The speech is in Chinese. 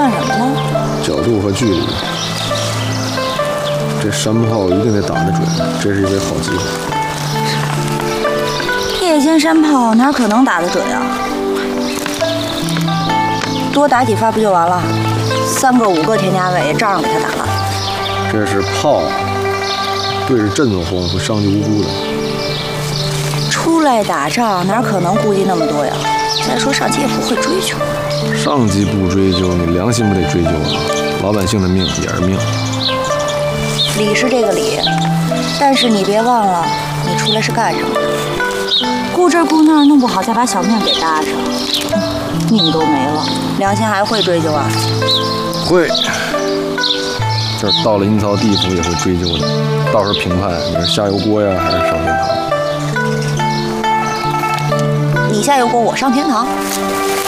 算什么呢？ 角度和距离。这山炮一定得打得准，这是一枚好机会。 夜间山炮哪可能打得准啊？多打几发不就完了？3个5个田家伟照样给他打了。 这是炮，对着阵子轰，会伤及无辜的。 出来打仗哪可能顾及那么多呀？再说上级也不会追究。 上级不追究，你良心不得追究啊？老百姓的命也是命。 理是这个理，但是你别忘了，你出来是干什么的？顾这顾那，弄不好再把小命给搭上，命都没了，良心还会追究啊？ 会。就是到了阴曹地府也会追究的，到时候评判你是下油锅呀，还是上天堂。 你下油锅，我上天堂。